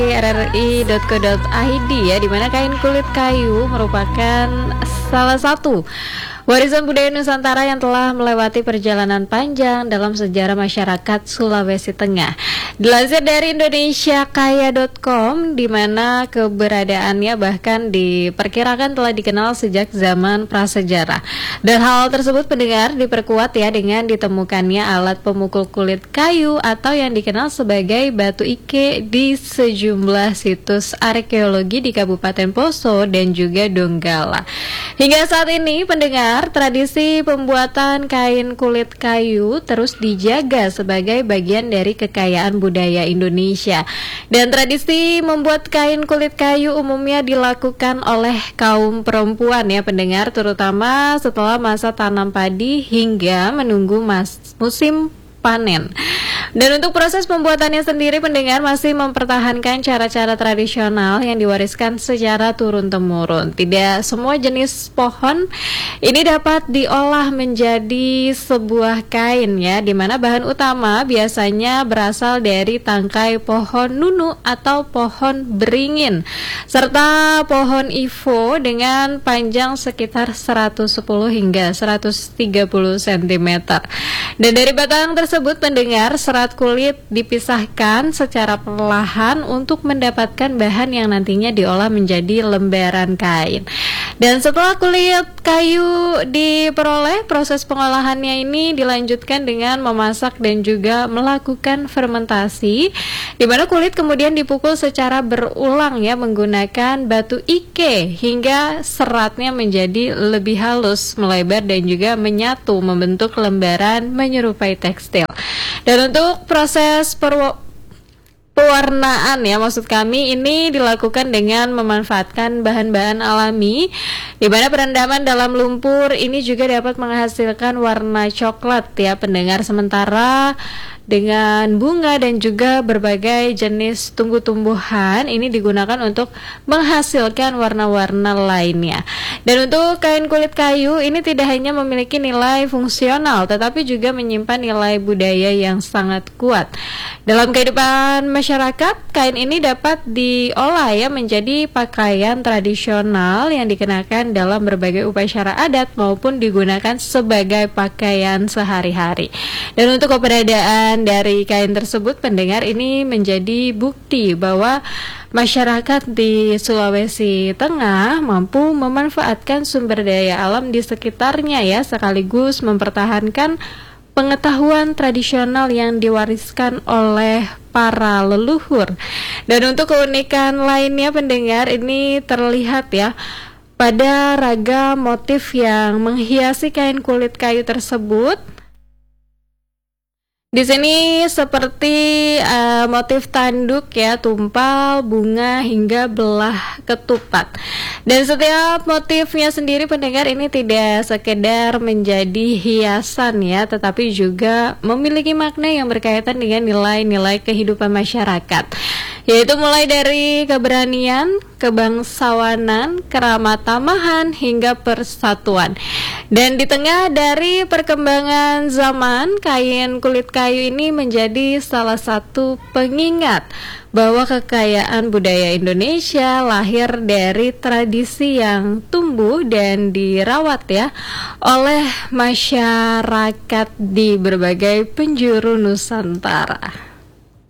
rri.co.id ya, dimana kain kulit kayu merupakan salah satu warisan budaya Nusantara yang telah melewati perjalanan panjang dalam sejarah masyarakat Sulawesi Tengah. Dilansir dari indonesiakaya.com, di mana keberadaannya bahkan diperkirakan telah dikenal sejak zaman prasejarah. Dan hal tersebut pendengar diperkuat ya dengan ditemukannya alat pemukul kulit kayu atau yang dikenal sebagai batu ike di sejumlah situs arkeologi di Kabupaten Poso dan juga Donggala. Hingga saat ini pendengar, tradisi pembuatan kain kulit kayu terus dijaga sebagai bagian dari kekayaan budaya Indonesia. Dan tradisi membuat kain kulit kayu umumnya dilakukan oleh kaum perempuan ya pendengar, terutama setelah masa tanam padi hingga menunggu musim panen. Dan untuk proses pembuatannya sendiri pendengar masih mempertahankan cara-cara tradisional yang diwariskan secara turun-temurun. Tidak semua jenis pohon ini dapat diolah menjadi sebuah kain ya, di mana bahan utama biasanya berasal dari tangkai pohon nunu atau pohon beringin serta pohon ivo dengan panjang sekitar 110 hingga 130 cm. Dan dari batang tersebut pendengar, serat kulit dipisahkan secara perlahan untuk mendapatkan bahan yang nantinya diolah menjadi lembaran kain. Dan setelah kulit kayu diperoleh, proses pengolahannya ini dilanjutkan dengan memasak dan juga melakukan fermentasi, di mana kulit kemudian dipukul secara berulang ya menggunakan batu ike hingga seratnya menjadi lebih halus, melebar dan juga menyatu membentuk lembaran menyerupai tekstil. Dan untuk proses pewarnaan ya, maksud kami ini dilakukan dengan memanfaatkan bahan-bahan alami, di mana perendaman dalam lumpur ini juga dapat menghasilkan warna coklat ya pendengar, sementara dengan bunga dan juga berbagai jenis tumbuh-tumbuhan ini digunakan untuk menghasilkan warna-warna lainnya. Dan untuk kain kulit kayu ini tidak hanya memiliki nilai fungsional tetapi juga menyimpan nilai budaya yang sangat kuat. Dalam kehidupan masyarakat, kain ini dapat diolah ya menjadi pakaian tradisional yang dikenakan dalam berbagai upacara adat maupun digunakan sebagai pakaian sehari-hari. Dan untuk keberadaan dari kain tersebut pendengar ini menjadi bukti bahwa masyarakat di Sulawesi Tengah mampu memanfaatkan sumber daya alam di sekitarnya ya, sekaligus mempertahankan pengetahuan tradisional yang diwariskan oleh para leluhur. Dan untuk keunikan lainnya pendengar ini terlihat ya pada ragam motif yang menghiasi kain kulit kayu tersebut. Di sini seperti motif tanduk ya, tumpal, bunga hingga belah ketupat. Dan setiap motifnya sendiri pendengar ini tidak sekedar menjadi hiasan ya, tetapi juga memiliki makna yang berkaitan dengan nilai-nilai kehidupan masyarakat, yaitu mulai dari keberanian, kebangsawanan, keramah tamahan hingga persatuan. Dan di tengah dari perkembangan zaman, kain kulit kayu ini menjadi salah satu pengingat bahwa kekayaan budaya Indonesia lahir dari tradisi yang tumbuh dan dirawat ya oleh masyarakat di berbagai penjuru Nusantara.